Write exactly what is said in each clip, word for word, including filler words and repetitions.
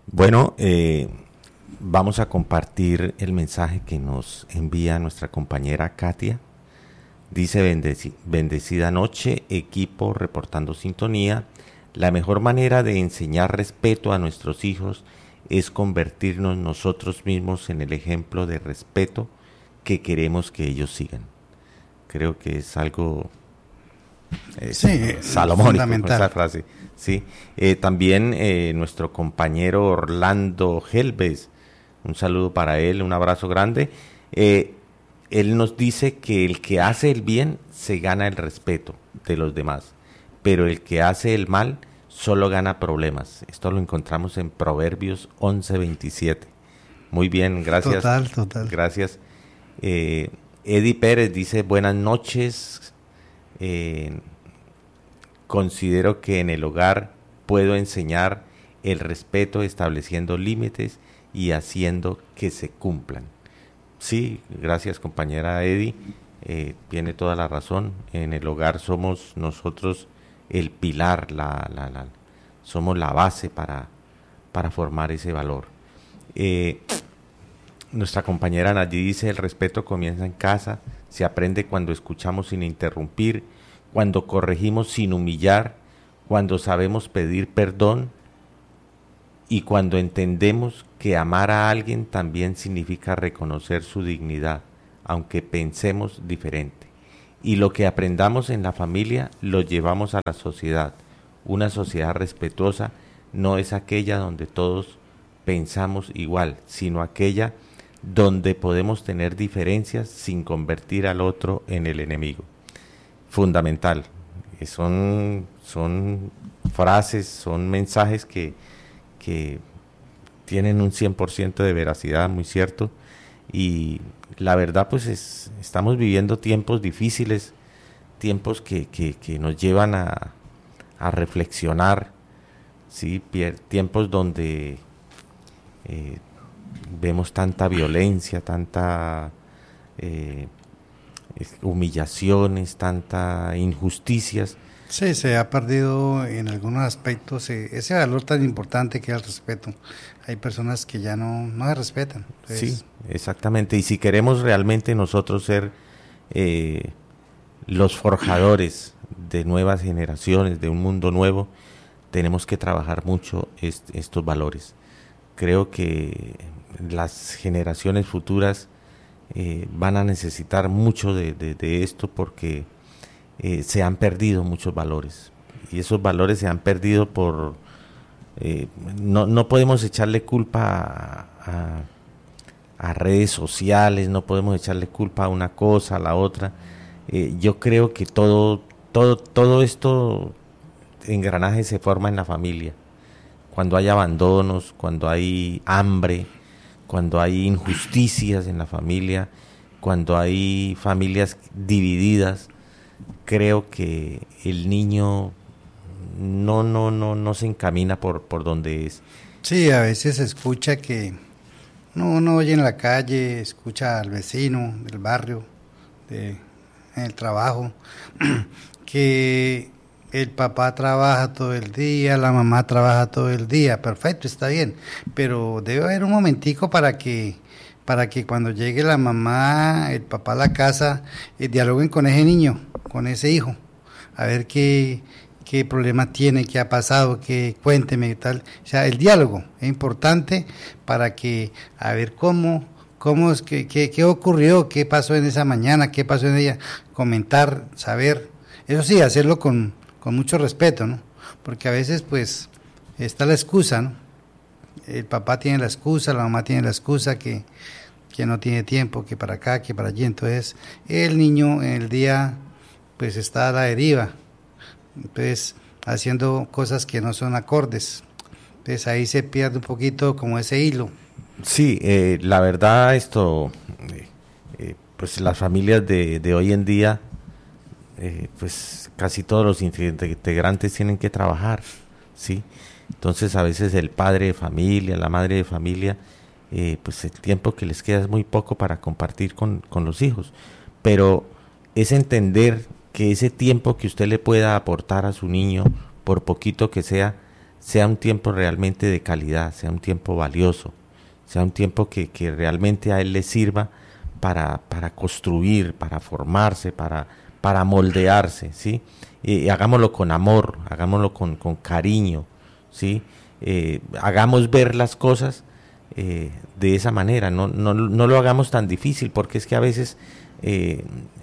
Bueno, eh, vamos a compartir el mensaje que nos envía nuestra compañera Katia. Dice: Bendeci- bendecida noche, equipo reportando sintonía. La mejor manera de enseñar respeto a nuestros hijos es convertirnos nosotros mismos en el ejemplo de respeto que queremos que ellos sigan. Creo que es algo eh, Sí, salomónico con fundamental. esa frase. Sí. Eh, también eh, nuestro compañero Orlando Helves, un saludo para él, un abrazo grande. Eh, él nos dice que el que hace el bien se gana el respeto de los demás, pero el que hace el mal solo gana problemas. Esto lo encontramos en Proverbios once veintisiete. Muy bien, gracias. Total, total. Gracias. Eh, Eddie Pérez dice: buenas noches. Eh, considero que en el hogar puedo enseñar el respeto estableciendo límites y haciendo que se cumplan. Sí, gracias compañera Eddie, eh, tiene toda la razón. En el hogar somos nosotros el pilar, la, la, la, somos la base para, para formar ese valor. Eh, nuestra compañera Nadie dice: el respeto comienza en casa, se aprende cuando escuchamos sin interrumpir, cuando corregimos sin humillar, cuando sabemos pedir perdón y cuando entendemos que amar a alguien también significa reconocer su dignidad, aunque pensemos diferente. Y lo que aprendamos en la familia lo llevamos a la sociedad. Una sociedad respetuosa no es aquella donde todos pensamos igual, sino aquella donde podemos tener diferencias sin convertir al otro en el enemigo. Fundamental. Son, son frases, son mensajes que, que tienen un cien por ciento de veracidad, muy cierto. Y la verdad, pues es, estamos viviendo tiempos difíciles, tiempos que, que, que nos llevan a, a reflexionar, ¿sí? Tiempos donde eh, vemos tanta violencia, tanta eh, humillaciones, tanta injusticias. Sí, se ha perdido en algunos aspectos eh, ese valor tan importante que es el respeto. Hay personas que ya no, no se respetan. Entonces... Sí, exactamente. Y si queremos realmente nosotros ser eh, los forjadores de nuevas generaciones, de un mundo nuevo, tenemos que trabajar mucho est- estos valores. Creo que las generaciones futuras eh, van a necesitar mucho de, de, de esto porque eh, se han perdido muchos valores. Y esos valores se han perdido por... Eh, no, no podemos echarle culpa a, a, a redes sociales, no podemos echarle culpa a una cosa, a la otra. Eh, yo creo que todo, todo, todo esto engranaje se forma en la familia. Cuando hay abandonos, cuando hay hambre, cuando hay injusticias en la familia, cuando hay familias divididas, creo que el niño no no no no se encamina por por donde es. Sí, a veces se escucha que no, uno oye en la calle, escucha al vecino del barrio, de, en el trabajo, que el papá trabaja todo el día, la mamá trabaja todo el día, perfecto, está bien, pero debe haber un momentico para que para que cuando llegue la mamá, el papá a la casa, eh, dialoguen con ese niño, con ese hijo, a ver qué qué problema tiene, qué ha pasado, qué cuénteme y tal. O sea, el diálogo es importante para que, a ver cómo, cómo es que, qué, qué ocurrió, qué pasó en esa mañana, qué pasó en ella, comentar, saber. Eso sí, hacerlo con, con mucho respeto, ¿no? Porque a veces, pues, está la excusa, ¿no? El papá tiene la excusa, la mamá tiene la excusa que, que no tiene tiempo, que para acá, que para allí. Entonces, el niño en el día, pues, está a la deriva. Entonces, haciendo cosas que no son acordes. Entonces, ahí se pierde un poquito como ese hilo. Sí, eh, la verdad esto, eh, eh, pues las familias de, de hoy en día, eh, pues casi todos los integrantes tienen que trabajar, ¿sí? Entonces, a veces el padre de familia, la madre de familia, eh, pues el tiempo que les queda es muy poco para compartir con, con los hijos. Pero es entender que ese tiempo que usted le pueda aportar a su niño, por poquito que sea, sea un tiempo realmente de calidad, sea un tiempo valioso, sea un tiempo que, que realmente a él le sirva para, para construir, para formarse, para, para moldearse, ¿sí? Eh, hagámoslo con amor, hagámoslo con, con cariño, ¿sí? Eh, hagamos ver las cosas eh, de esa manera, no, no, no lo hagamos tan difícil, porque es que a veces eh,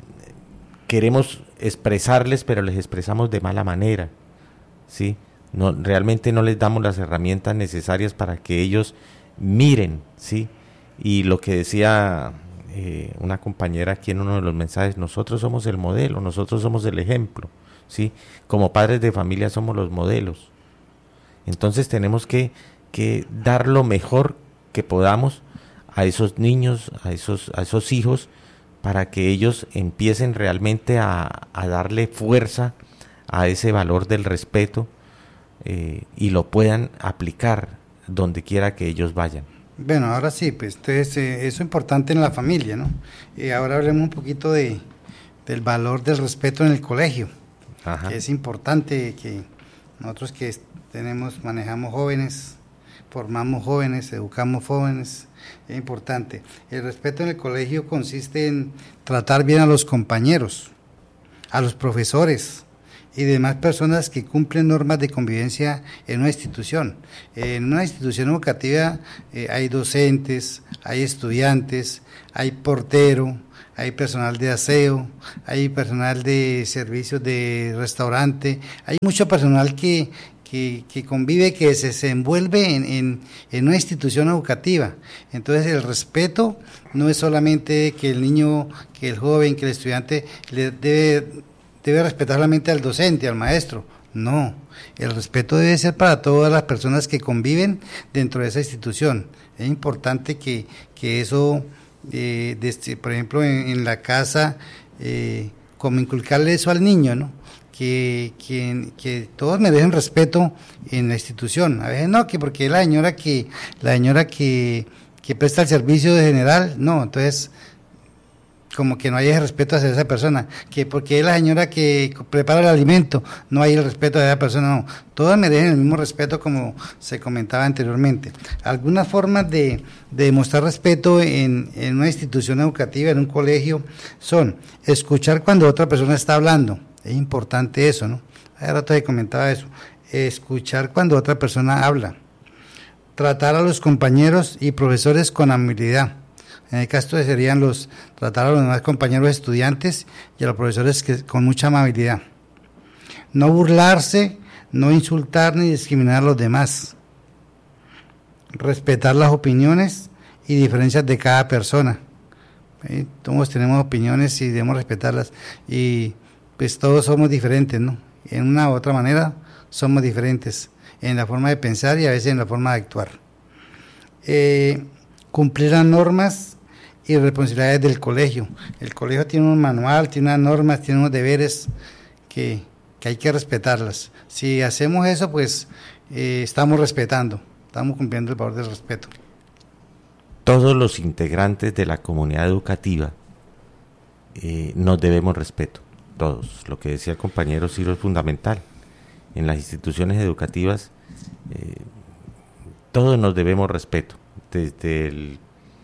queremos expresarles, pero les expresamos de mala manera, ¿sí? No, realmente no les damos las herramientas necesarias para que ellos miren, ¿sí? Y lo que decía eh, una compañera aquí en uno de los mensajes, nosotros somos el modelo, nosotros somos el ejemplo, ¿sí? Como padres de familia somos los modelos. Entonces tenemos que, que dar lo mejor que podamos a esos niños, a esos, a esos hijos, para que ellos empiecen realmente a, a darle fuerza a ese valor del respeto eh, y lo puedan aplicar donde quiera que ellos vayan. Bueno, ahora sí, pues entonces eh, eso es importante en la familia, ¿no? Y ahora hablemos un poquito de del valor del respeto en el colegio. Ajá. Que es importante que nosotros que tenemos, manejamos jóvenes, formamos jóvenes, educamos jóvenes, es importante. El respeto en el colegio consiste en tratar bien a los compañeros, a los profesores y demás personas que cumplen normas de convivencia en una institución. En una institución educativa eh, hay docentes, hay estudiantes, hay portero, hay personal de aseo, hay personal de servicios de restaurante, hay mucho personal que, que, que convive, que se, se envuelve en, en, en una institución educativa. Entonces el respeto no es solamente que el niño, que el joven, que el estudiante le debe, debe respetar solamente al docente, al maestro. No, el respeto debe ser para todas las personas que conviven dentro de esa institución. Es importante que, que eso... Eh, desde, por ejemplo, en, en la casa, eh, como inculcarle eso al niño, ¿no? Que, que, que todos merecen respeto en la institución. A veces no, que porque la señora que la señora que, que presta el servicio de general, no, entonces como que no hay ese respeto hacia esa persona, que porque es la señora que prepara el alimento, no hay el respeto hacia esa persona, no. Todos merecen el mismo respeto, como se comentaba anteriormente. Algunas formas de, de demostrar respeto en, en una institución educativa, en un colegio, son escuchar cuando otra persona está hablando. Es importante eso, ¿no? Hace rato se comentaba eso. Escuchar cuando otra persona habla. Tratar a los compañeros y profesores con amabilidad. En el caso serían los tratar a los demás compañeros estudiantes y a los profesores que, con mucha amabilidad. No burlarse, no insultar ni discriminar a los demás. Respetar las opiniones y diferencias de cada persona. ¿Sí? Todos tenemos opiniones y debemos respetarlas. Y pues todos somos diferentes, ¿no? En una u otra manera somos diferentes en la forma de pensar y a veces en la forma de actuar. Eh, cumplir las normas y responsabilidades del colegio. El colegio tiene un manual, tiene unas normas, tiene unos deberes que, que hay que respetarlas. Si hacemos eso, pues eh, estamos respetando, estamos cumpliendo el valor del respeto. Todos los integrantes de la comunidad educativa eh, nos debemos respeto, todos. Lo que decía el compañero Ciro es fundamental. En las instituciones educativas eh, todos nos debemos respeto, desde el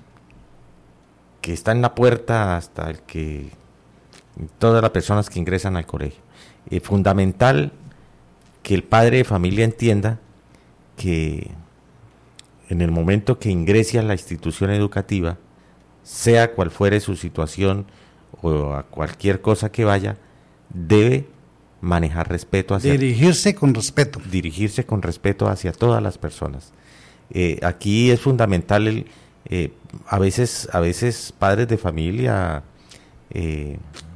que está en la puerta hasta el que todas las personas que ingresan al colegio. Es fundamental que el padre de familia entienda que en el momento que ingrese a la institución educativa, sea cual fuere su situación o a cualquier cosa que vaya, debe manejar respeto hacia... Dirigirse con respeto. Dirigirse con respeto hacia todas las personas. Eh, aquí es fundamental el... Eh, a veces a veces padres de familia eh,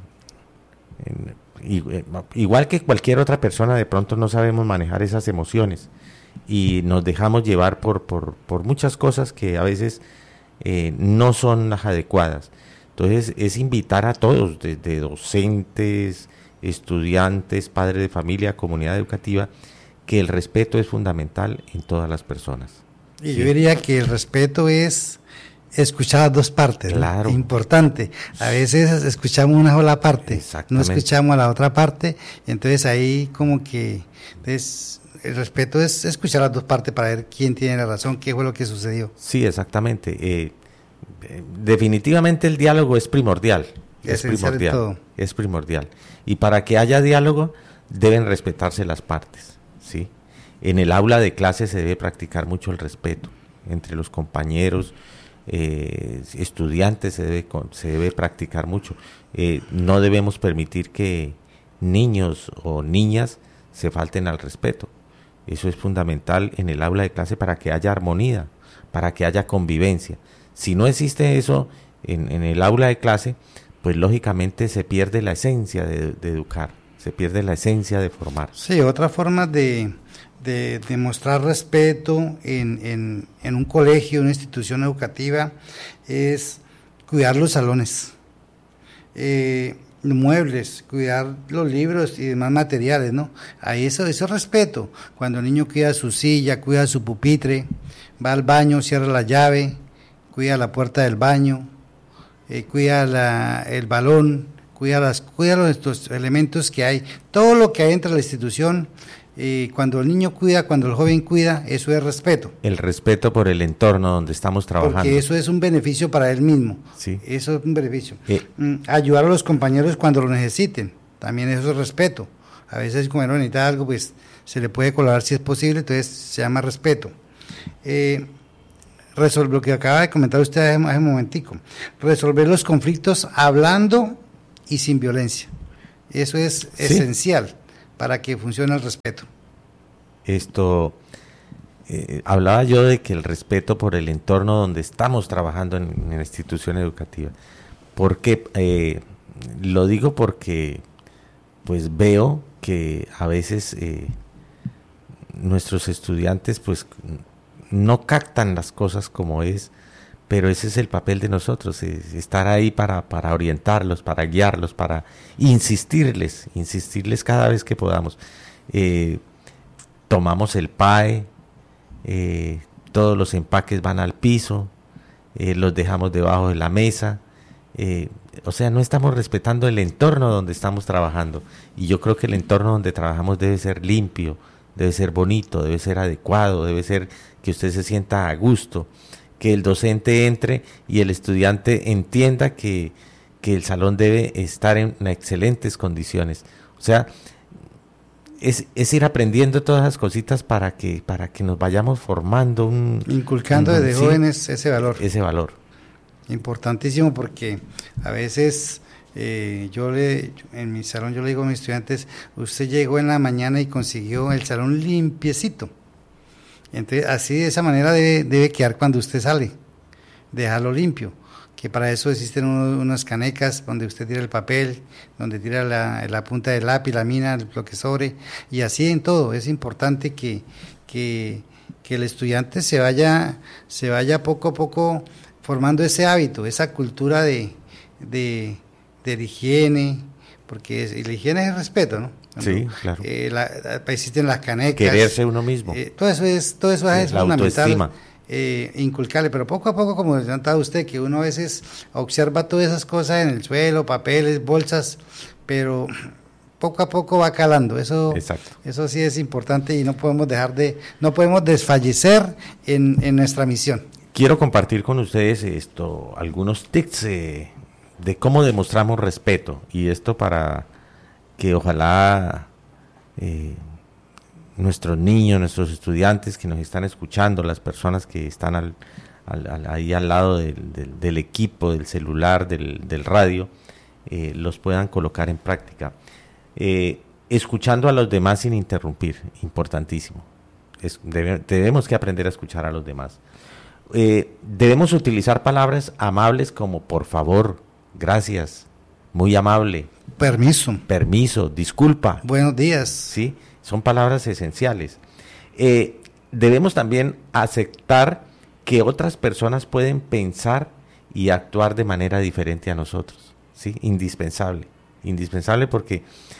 en, igual que cualquier otra persona de pronto no sabemos manejar esas emociones y nos dejamos llevar por por, por muchas cosas que a veces eh, no son las adecuadas. Entonces es invitar a todos, desde docentes, estudiantes, padres de familia, comunidad educativa, que el respeto es fundamental en todas las personas. Y yo diría que el respeto es escuchar las dos partes, claro. ¿no? Importante. A veces escuchamos una sola parte, no escuchamos a la otra parte, entonces ahí como que entonces, el respeto es escuchar las dos partes para ver quién tiene la razón, qué fue lo que sucedió. Sí, exactamente. Eh, eh, definitivamente el diálogo es primordial. Es primordial. Todo. Es primordial. Y para que haya diálogo deben respetarse las partes, ¿sí? En el aula de clase se debe practicar mucho el respeto entre los compañeros, eh, estudiantes se debe, se debe practicar mucho. Eh, no debemos permitir que niños o niñas se falten al respeto. Eso es fundamental en el aula de clase para que haya armonía, para que haya convivencia. Si no existe eso en, en el aula de clase, pues lógicamente se pierde la esencia de, de educar, se pierde la esencia de formar. Sí, otra forma de, de, de mostrar respeto en, en, en un colegio, una institución educativa, es cuidar los salones, eh, muebles, cuidar los libros y demás materiales, ¿no? Ahí eso, eso es respeto. Cuando el niño cuida su silla, cuida su pupitre, va al baño, cierra la llave, cuida la puerta del baño, eh, cuida la, el balón, cuida, las, cuida los, estos elementos que hay, todo lo que hay entre la institución. Eh, cuando el niño cuida, cuando el joven cuida, eso es respeto. El respeto por el entorno donde estamos trabajando. Porque eso es un beneficio para él mismo. Sí. Eso es un beneficio. Eh. Mm, ayudar a los compañeros cuando lo necesiten, también eso es respeto. A veces como uno necesita algo, pues se le puede colaborar si es posible, entonces se llama respeto. Eh, resolver lo que acaba de comentar usted hace, hace un momentico, resolver los conflictos hablando y sin violencia. Eso es ¿sí? esencial para que funcione el respeto. Esto, eh, hablaba yo de que el respeto por el entorno donde estamos trabajando en, en la institución educativa. Porque, eh, lo digo porque pues veo que a veces eh, nuestros estudiantes pues no captan las cosas como es, pero ese es el papel de nosotros, es estar ahí para, para orientarlos, para guiarlos, para insistirles, insistirles cada vez que podamos. Eh, tomamos el P A E, eh, todos los empaques van al piso, eh, los dejamos debajo de la mesa, eh, o sea, no estamos respetando el entorno donde estamos trabajando, y yo creo que el entorno donde trabajamos debe ser limpio, debe ser bonito, debe ser adecuado, debe ser que usted se sienta a gusto, que el docente entre y el estudiante entienda que, que el salón debe estar en excelentes condiciones. O sea, es, es ir aprendiendo todas las cositas para que, para que nos vayamos formando un... Inculcando un, desde sí, jóvenes ese valor. Ese valor. Importantísimo, porque a veces eh, yo le, en mi salón yo le digo a mis estudiantes, usted llegó en la mañana y consiguió el salón limpiecito. Entonces, así de esa manera debe, debe quedar cuando usted sale, dejarlo limpio, que para eso existen uno, unas canecas donde usted tira el papel, donde tira la, la punta del lápiz, la mina, lo que sobre, y así en todo. Es importante que, que, que el estudiante se vaya, se vaya poco a poco formando ese hábito, esa cultura de, de, de la higiene, porque es, la higiene es respeto, ¿no? Sí, claro. Eh, la, existen las canecas. Quererse uno mismo. Eh, todo eso es, todo eso es la fundamental. Eh, inculcarle, pero poco a poco, como decía usted, que uno a veces observa todas esas cosas en el suelo, papeles, bolsas, pero poco a poco va calando. Eso, exacto. Eso sí es importante y no podemos dejar de, no podemos desfallecer en, en nuestra misión. Quiero compartir con ustedes esto, algunos tips eh, de cómo demostramos respeto, y esto para que ojalá eh, nuestros niños, nuestros estudiantes que nos están escuchando, las personas que están al, al, al, ahí al lado del, del, del equipo, del celular, del, del radio, eh, los puedan colocar en práctica. Eh, escuchando a los demás sin interrumpir, importantísimo. Es, debe, debemos que aprender a escuchar a los demás. Eh, debemos utilizar palabras amables como por favor, gracias, muy amable. Permiso. Permiso, disculpa. Buenos días. Sí, son palabras esenciales. Eh, debemos también aceptar que otras personas pueden pensar y actuar de manera diferente a nosotros. Sí, indispensable. Indispensable porque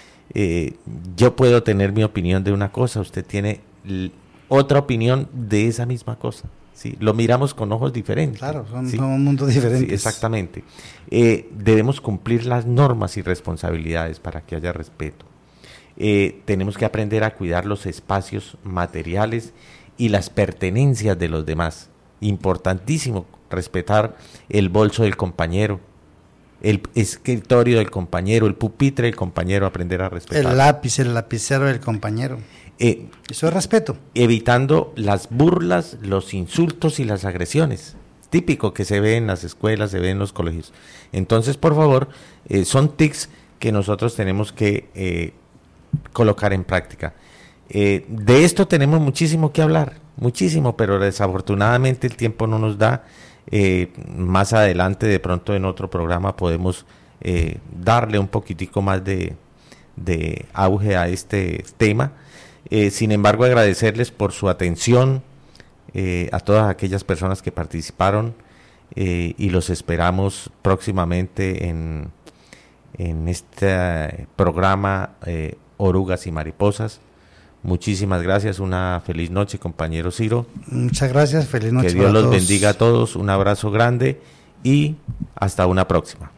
eh, yo puedo tener mi opinión de una cosa, usted tiene l- otra opinión de esa misma cosa. Sí, lo miramos con ojos diferentes. Claro, son, ¿sí? son mundos diferentes. Sí, exactamente. Eh, debemos cumplir las normas y responsabilidades para que haya respeto. Eh, tenemos que aprender a cuidar los espacios materiales y las pertenencias de los demás. Importantísimo respetar el bolso del compañero, el escritorio del compañero, el pupitre del compañero, aprender a respetar. El lápiz, el lapicero del compañero. Eh, Eso es respeto. Evitando las burlas, los insultos y las agresiones. Típico que se ve en las escuelas, se ve en los colegios. Entonces, por favor, eh, son tics que nosotros tenemos que eh, colocar en práctica. Eh, de esto tenemos muchísimo que hablar, muchísimo, pero desafortunadamente el tiempo no nos da. Eh, más adelante, de pronto en otro programa, podemos eh, darle un poquitico más de, de auge a este tema. Eh, sin embargo, agradecerles por su atención, eh, a todas aquellas personas que participaron, eh, y los esperamos próximamente en, en este programa eh, Orugas y Mariposas. Muchísimas gracias, una feliz noche, compañero Ciro. Muchas gracias, feliz noche. Que Dios los bendiga a todos, un abrazo grande y hasta una próxima.